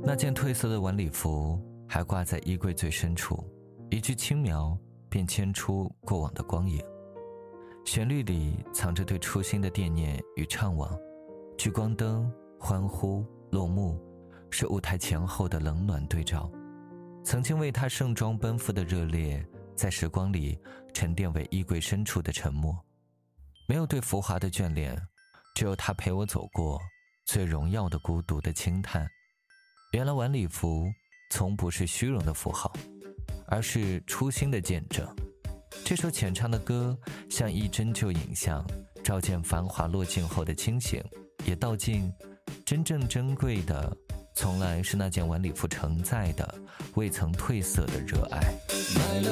那件褪色的晚礼服还挂在衣柜最深处，一句轻描便牵出过往的光影。旋律里藏着对初心的惦念与怅惘，聚光灯、欢呼、落幕，是舞台前后的冷暖对照。曾经为他盛装奔赴的热烈，在时光里沉淀为衣柜深处的沉默。没有对浮华的眷恋，只有他陪我走过最荣耀的孤独的轻叹。原来晚礼服从不是虚荣的符号，而是初心的见证。这首浅唱的歌像一帧旧影像，照见繁华落尽后的清醒，也道尽真正珍贵的从来是那件晚礼服承载的未曾褪色的热爱。